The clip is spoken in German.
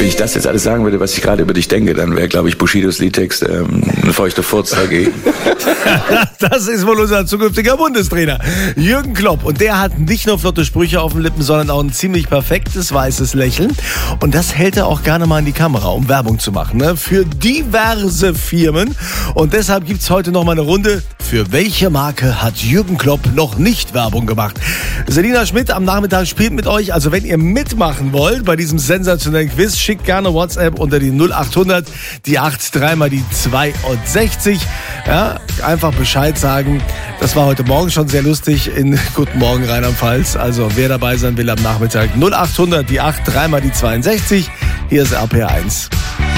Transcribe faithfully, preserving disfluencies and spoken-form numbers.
wenn ich das jetzt alles sagen würde, was ich gerade über dich denke, dann wäre, glaube ich, Bushidos Liedtext ähm, eine feuchte Furz dagegen. Das ist wohl unser zukünftiger Bundestrainer, Jürgen Klopp. Und der hat nicht nur flotte Sprüche auf den Lippen, sondern auch ein ziemlich perfektes weißes Lächeln. Und das hält er auch gerne mal in die Kamera, um Werbung zu machen, ne? Für diverse Firmen. Und deshalb gibt's heute noch mal eine Runde. Für welche Marke hat Jürgen Klopp noch nicht Werbung gemacht? Selina Schmidt am Nachmittag spielt mit euch. Also wenn ihr mitmachen wollt bei diesem sensationellen Quiz, schickt gerne WhatsApp unter die null acht hundert, die acht, dreimal die zweiundsechzig. Ja, einfach Bescheid sagen. Das war heute Morgen schon sehr lustig in Guten Morgen Rheinland-Pfalz. Also wer dabei sein will am Nachmittag, null acht hundert, die acht, dreimal die zweiundsechzig. Hier ist R P R eins.